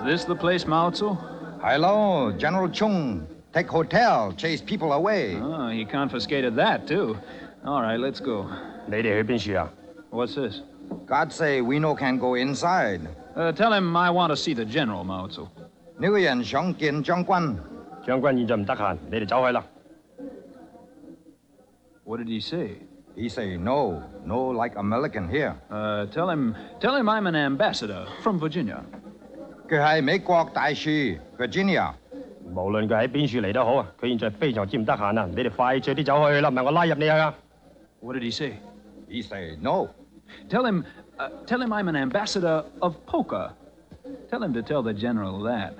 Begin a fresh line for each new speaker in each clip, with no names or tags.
Is this the place, Mao Tzu?
Hello, General Chung. Take hotel, chase people away.
Oh, he confiscated that, too. All right, let's go.
你哋去邊處啊？
What's this?
God say we no can go inside.
Tell him I want to see the general, Mao Tzu.
呢個人想見將軍。
將軍現在唔得閒，你哋走去啦。
What did he say?
He say no like American here.
Tell him I'm an ambassador from Virginia.
佢係美國大使 Virginia。
無論佢喺邊處嚟都好啊，佢現在非常之唔得閒啊！你哋快脆啲走去啦，唔係我拉入你去啊！
What did he say?
He say no.
Tell him I'm an ambassador of poker. Tell him to tell the general that.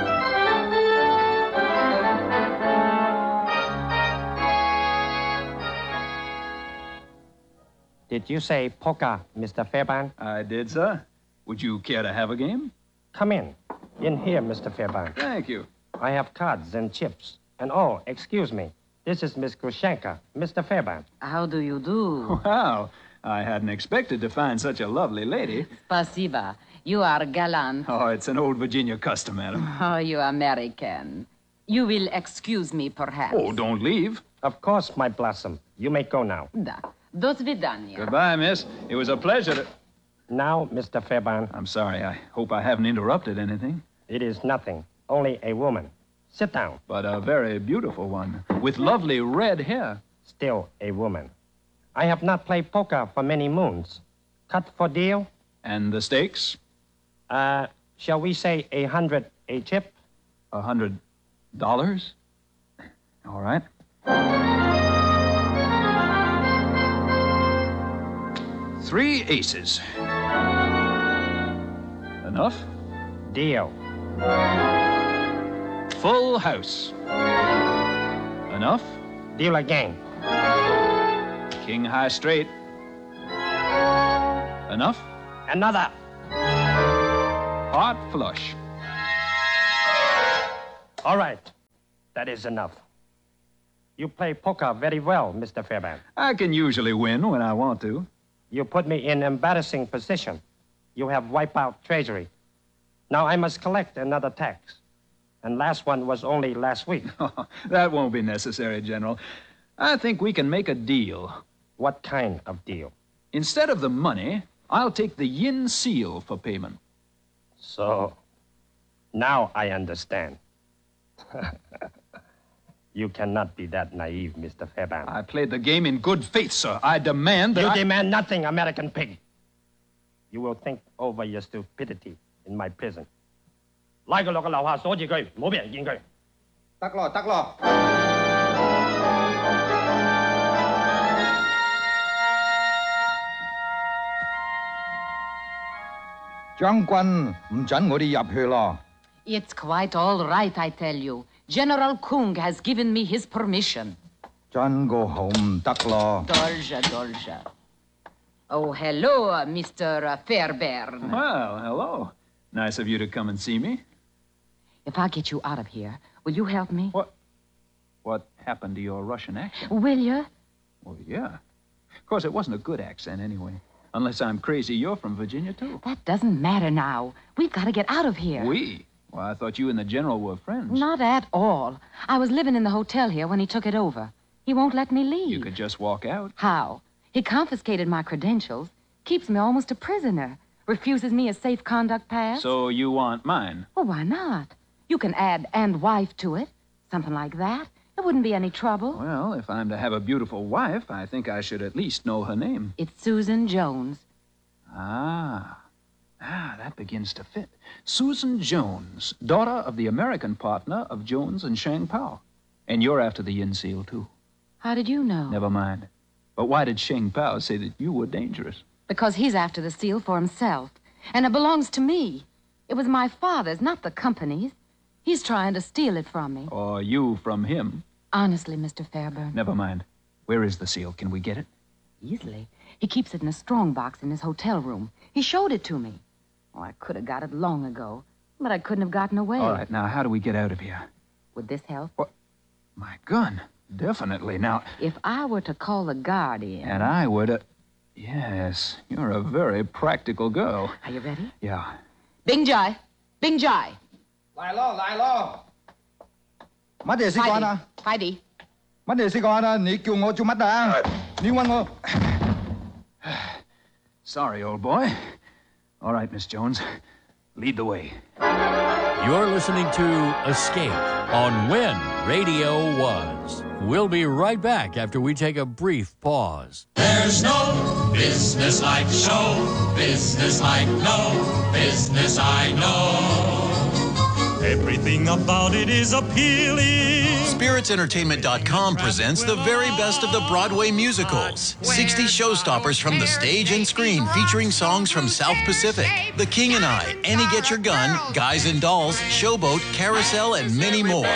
Did you say poker, Mr. Fairbairn?
I did, sir. Would you care to have a game?
Come in. In here, Mr. Fairbairn.
Thank you.
I have cards and chips. And oh, excuse me. This is Miss Grushenka, Mr. Fairbairn.
How do you do?
Wow. I hadn't expected to find such a lovely lady.
Spasiba. You are gallant.
Oh, it's an old Virginia custom, madam.
Oh, you American. You will excuse me, perhaps.
Oh, don't leave.
Of course, my blossom. You may go now.
Da. Do svidaniya.
Goodbye, miss. It was a pleasure to...
Now, Mr. Fairbairn.
I'm sorry. I hope I haven't interrupted anything.
It is nothing. Only a woman. Sit down.
But a very beautiful one, with lovely red hair.
Still a woman. I have not played poker for many moons. Cut for deal?
And the stakes?
Shall we say 100 a chip?
$100? All right. Three aces. Enough?
Deal.
Full house. Enough?
Deal again.
King high straight. Enough?
Another.
Heart flush.
All right. That is enough. You play poker very well, Mr. Fairbairn.
I can usually win when I want to.
You put me in embarrassing position. You have wiped out treasury. Now I must collect another tax. And last one was only last week.
That won't be necessary, General. I think we can make a deal.
What kind of deal?
Instead of the money, I'll take the yin seal for payment.
So, now I understand. You cannot be that naive, Mr. Fairbairn.
I played the game in good faith, sir. I demand that
You demand nothing, American pig. You will think over your stupidity in my prison. 拉佢落個樓下鎖住佢，唔好俾人見佢。
得咯，得咯。將軍唔准我哋入去咯。
It's quite all right, I tell you. General Kung has given me his permission.
真個好唔得咯。
Dolja, Dolja. Oh, hello, Mr. Fairbairn.
Well, hello. Nice of you to come and see me.
If I get you out of here, will you help me?
What happened to your Russian accent?
Will you?
Well, yeah. Of course, it wasn't a good accent anyway. Unless I'm crazy, you're from Virginia, too.
That doesn't matter now. We've got to get out of here.
We? Well, I thought you and the general were friends.
Not at all. I was living in the hotel here when he took it over. He won't let me leave.
You could just walk out.
How? He confiscated my credentials, keeps me almost a prisoner, refuses me a safe conduct pass.
So you want mine?
Well, why not? You can add "and wife" to it. Something like that. It wouldn't be any trouble.
Well, if I'm to have a beautiful wife, I think I should at least know her name.
It's Susan Jones.
That begins to fit. Susan Jones, daughter of the American partner of Jones and Shang Pao. And you're after the yin seal, too.
How did you know?
Never mind. But why did Shang Pao say that you were dangerous?
Because he's after the seal for himself. And it belongs to me. It was my father's, not the company's. He's trying to steal it from me.
Or you from him?
Honestly, Mr. Fairbairn.
Never mind. Where is the seal? Can we get it?
Easily. He keeps it in a strong box in his hotel room. He showed it to me. Oh, I could have got it long ago, but I couldn't have gotten away.
All right, now, how do we get out of here?
Would this help?
What? My gun. Definitely. Now...
If I were to call the guardian...
And I were to... Yes, you're a very practical girl.
Are you ready?
Yeah.
Bing Jai.
Bing Jai.
嚟咯，嚟咯！乜嘢事幹啊？
快啲！
乜嘢事幹啊？你叫我做乜啊？你問我。
Sorry, old boy. All right, Miss Jones. Lead the way.
You're listening to Escape on When Radio Was. We'll be right back after we take a brief pause.
There's no business like show business like no business I know. Everything about it is appealing.
SpiritsEntertainment.com presents the very best of the Broadway musicals. 60 showstoppers from the stage and screen featuring songs from South Pacific, The King and I, Annie Get Your Gun, Guys and Dolls, Showboat, Carousel, and many more.